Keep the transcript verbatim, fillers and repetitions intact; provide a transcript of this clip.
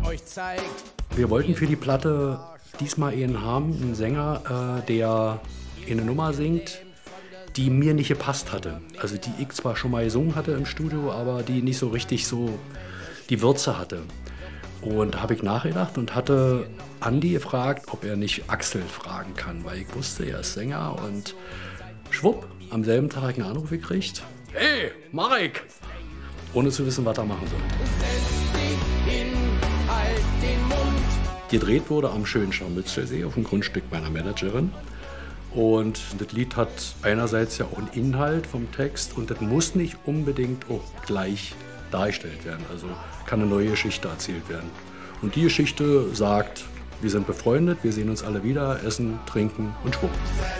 euch zeigt. Wir wollten für die Platte diesmal einen haben, einen Sänger, äh, der eine Nummer singt, die mir nicht gepasst hatte. Also die ich zwar schon mal gesungen hatte im Studio, aber die nicht so richtig so die Würze hatte. Und da habe ich nachgedacht und hatte Andi gefragt, ob er nicht Axel fragen kann, weil ich wusste, er ist Sänger und schwupp, am selben Tag einen Anruf gekriegt. Hey, Marek! Ohne zu wissen, was er machen soll. Gedreht wurde am schönen Scharmützelsee auf dem Grundstück meiner Managerin. Und das Lied hat einerseits ja auch einen Inhalt vom Text und das muss nicht unbedingt auch gleich dargestellt werden. Also kann eine neue Geschichte erzählt werden. Und die Geschichte sagt, wir sind befreundet, wir sehen uns alle wieder, essen, trinken und schwupp.